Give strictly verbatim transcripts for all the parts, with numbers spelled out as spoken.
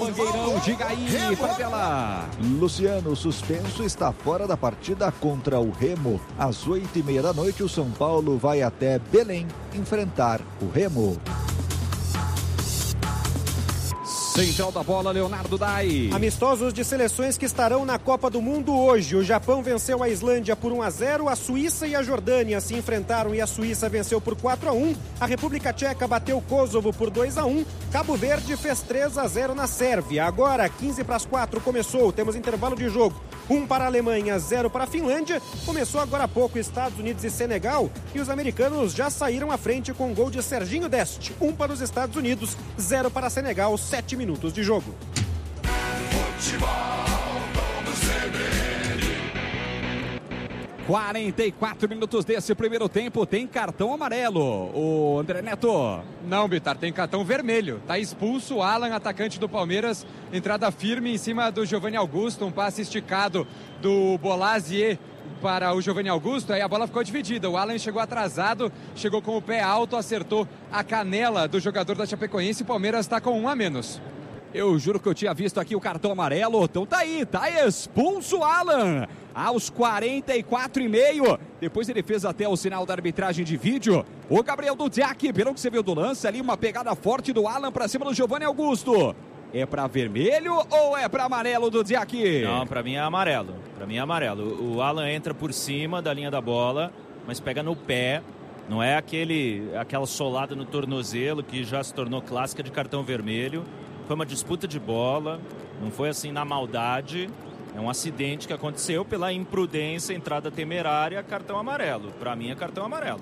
Mangueirão, diga aí, Fabela. Luciano, suspenso, está fora da partida contra o Remo. Às oito e meia da noite, o São Paulo vai até Belém enfrentar o Remo. Central da bola, Leonardo Dai. Amistosos de seleções que estarão na Copa do Mundo hoje. O Japão venceu a Islândia por um a zero, a Suíça e a Jordânia se enfrentaram e a Suíça venceu por quatro a um. A República Tcheca bateu o Kosovo por dois a um. Cabo Verde fez três a zero na Sérvia. Agora, quinze para as quatro, começou. Temos intervalo de jogo. um para a Alemanha, zero para a Finlândia. Começou agora há pouco Estados Unidos e Senegal. E os americanos já saíram à frente com um gol de Serginho Deste. um para os Estados Unidos, zero para Senegal, sete minutos de jogo. quarenta e quatro minutos desse primeiro tempo, tem cartão amarelo, o André Neto. Não, Bitar, tem cartão vermelho. Tá expulso o Alan, atacante do Palmeiras. Entrada firme em cima do Giovanni Augusto, um passe esticado do Bolazier para o Giovanni Augusto, aí a bola ficou dividida. O Alan chegou atrasado, chegou com o pé alto, acertou a canela do jogador da Chapecoense. O Palmeiras está com um a menos. Eu juro que eu tinha visto aqui o cartão amarelo. Então tá aí, tá expulso o Alan. Aos quarenta e quatro e meio. Depois ele fez até o sinal da arbitragem de vídeo. O Gabriel Dudziak, pelo que você viu do lance ali, uma pegada forte do Alan pra cima do Giovanni Augusto. É pra vermelho ou é pra amarelo, Dudziak? Não, pra mim é amarelo. Pra mim é amarelo. O Alan entra por cima da linha da bola, mas pega no pé. Não é aquele, aquela solada no tornozelo que já se tornou clássica de cartão vermelho. Foi uma disputa de bola, não foi assim na maldade. É um acidente que aconteceu pela imprudência, entrada temerária, cartão amarelo. Pra mim é cartão amarelo.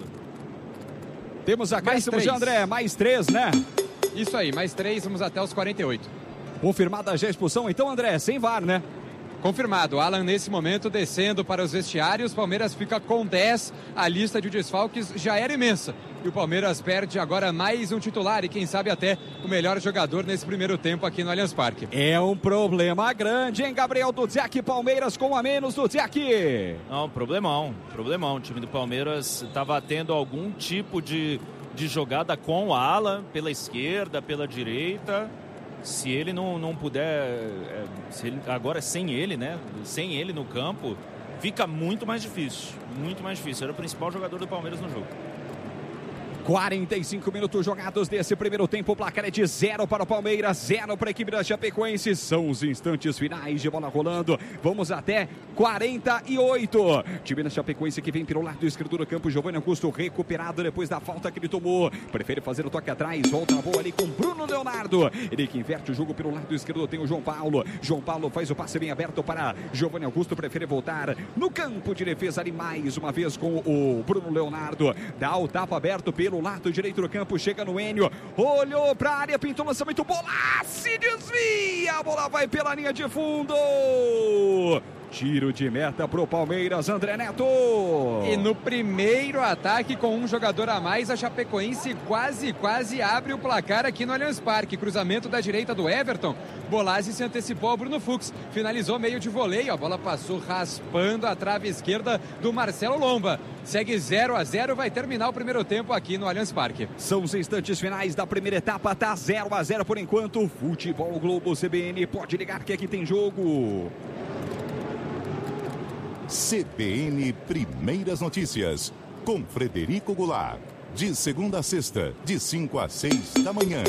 Temos acréscimo de André, mais três, né? Isso aí, mais três, vamos até os quarenta e oito. Confirmada já a expulsão, então, André, sem V A R, né? Confirmado, Alan nesse momento descendo para os vestiários, Palmeiras fica com dez, a lista de desfalques já era imensa. E o Palmeiras perde agora mais um titular e quem sabe até o melhor jogador nesse primeiro tempo aqui no Allianz Parque. É um problema grande, hein, Gabriel Dudziak? Palmeiras com um a menos, Dudziak. Não, problemão, problemão. O time do Palmeiras estava tendo algum tipo de, de jogada com o Alan, pela esquerda, pela direita. Se ele não, não puder, é, se ele, agora sem ele, né? Sem ele no campo, fica muito mais difícil. Muito mais difícil. Era o principal jogador do Palmeiras no jogo. quarenta e cinco minutos jogados desse primeiro tempo. O placar é de zero para o Palmeiras, zero para a equipe da Chapecoense. São os instantes finais de bola rolando. Vamos até quarenta e oito. Time da Chapecoense que vem pelo lado esquerdo do campo. Giovanni Augusto recuperado depois da falta que ele tomou. Prefere fazer o toque atrás. Volta a boa ali com Bruno Leonardo. Ele que inverte o jogo pelo lado esquerdo. Tem o João Paulo. João Paulo faz o passe bem aberto para Giovanni Augusto. Prefere voltar no campo de defesa ali mais uma vez com o Bruno Leonardo. Dá o tapa aberto pelo Pelo lado direito do campo, chega no Enio, olhou para a área, pintou o lançamento, bola se desvia, a bola vai pela linha de fundo. Tiro de meta pro Palmeiras, André Neto. E no primeiro ataque com um jogador a mais, a Chapecoense quase, quase abre o placar aqui no Allianz Parque. Cruzamento da direita do Everton. Bolazzi se antecipou ao Bruno Fux. Finalizou meio de voleio. A bola passou raspando a trave esquerda do Marcelo Lomba. Segue zero a zero, vai terminar o primeiro tempo aqui no Allianz Parque. São os instantes finais da primeira etapa, tá zero a zero por enquanto. Futebol Globo C B N, pode ligar que aqui tem jogo. C B N Primeiras Notícias, com Frederico Goulart. De segunda a sexta, de cinco a seis da manhã.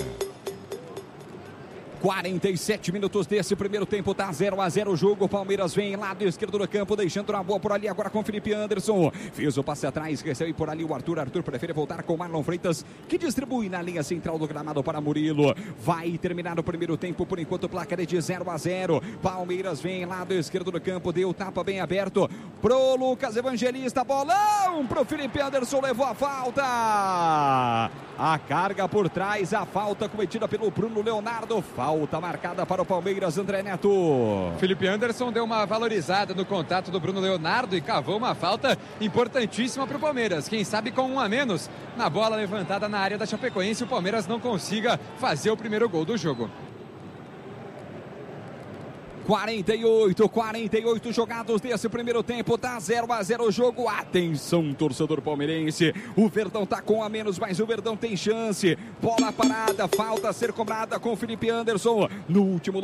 quarenta e sete minutos desse primeiro tempo, tá zero a zero o jogo. O Palmeiras vem lado esquerdo do campo, deixando na boa por ali agora com o Felipe Anderson. Fez o passe atrás, recebe por ali o Arthur. Arthur prefere voltar com o Marlon Freitas, que distribui na linha central do gramado para Murilo. Vai terminar o primeiro tempo, por enquanto o placar é de zero a zero. Palmeiras vem lado esquerdo do campo, deu tapa bem aberto pro Lucas Evangelista. Bolão pro Felipe Anderson, levou a falta. A carga por trás, a falta cometida pelo Bruno Leonardo. Falta marcada para o Palmeiras, André Neto. Felipe Anderson deu uma valorizada no contato do Bruno Leonardo e cavou uma falta importantíssima para o Palmeiras. Quem sabe com um a menos na bola levantada na área da Chapecoense, o Palmeiras não consiga fazer o primeiro gol do jogo. quarenta e oito, quarenta e oito jogados desse primeiro tempo, tá zero a zero o jogo. Atenção, torcedor palmeirense, o Verdão tá com a menos, mas o Verdão tem chance. Bola parada, falta a ser cobrada com o Felipe Anderson no último